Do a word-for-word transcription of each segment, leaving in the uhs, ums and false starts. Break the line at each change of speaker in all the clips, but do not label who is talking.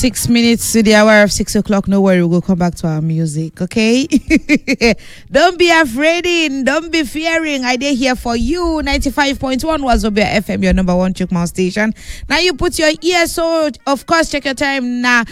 Six minutes to the hour of six o'clock. No worry, we'll come back to our music, okay? Don't be afraid, in, don't be fearing. I did here for you. ninety-five point one was Wazobia F M, your number one Chukma station. Now you put your ears, so of course, check your time now.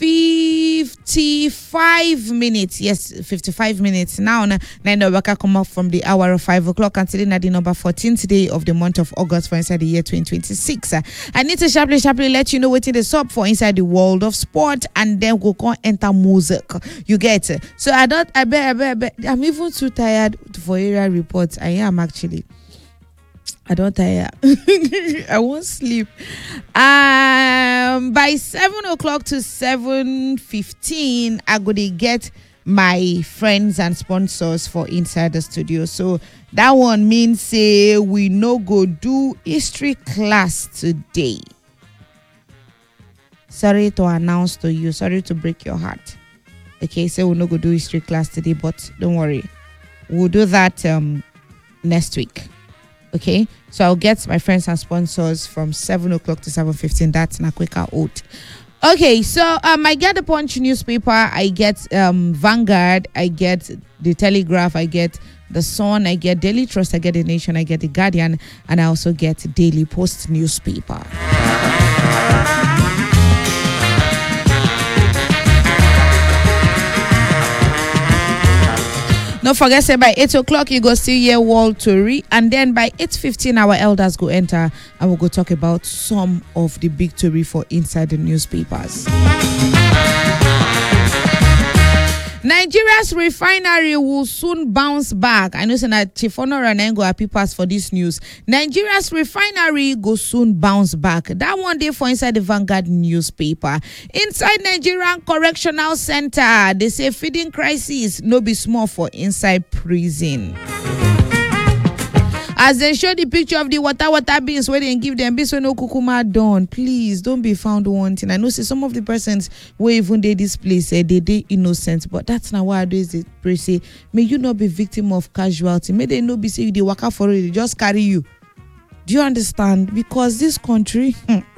fifty-five minutes, yes, fifty-five minutes now. Nine Obaka come up from the hour of five o'clock until the number fourteenth day of the month of August for inside the year twenty twenty-six. I need to sharply, sharply let you know what it is up for inside the world of sport, and then we'll go enter music. You get it? So I don't, I bet, I bet, I bet, I'm even too tired for area reports. I am actually. I don't tire. I won't sleep. Um, by seven o'clock to seven fifteen, I'm gonna get my friends and sponsors for inside the studio. So that one means say we no go do history class today. Sorry to announce to you. Sorry to break your heart. Okay, so we no go do history class today, but don't worry, we'll do that um next week. Okay, so I'll get my friends and sponsors from seven o'clock to seven fifteen. That's a quicker out. Okay, so um, I get the Punch newspaper, I get um Vanguard, I get the Telegraph, I get the Sun, I get Daily Trust, I get the Nation, I get the Guardian, and I also get Daily Post newspaper. Don't forget, say by eight o'clock you go see your World Tory, and then by eight fifteen our elders go enter and we'll go talk about some of the big story for inside the newspapers. Nigeria's refinery will soon bounce back. I know that Chief Honor and go happy pass for this news. Nigeria's refinery go soon bounce back. That one day for inside the Vanguard newspaper. Inside Nigerian Correctional Center, they say feeding crisis no be small for inside prison. As they show the picture of the water water beans where they give them beans when no kukuma done, please don't be found wanting. I know see some of the persons where even they this place say they they innocent, but that's not why I do is pray say may you not be victim of casualty. May they not be say they work for it, they just carry you. Do you understand? Because this country. Hmm,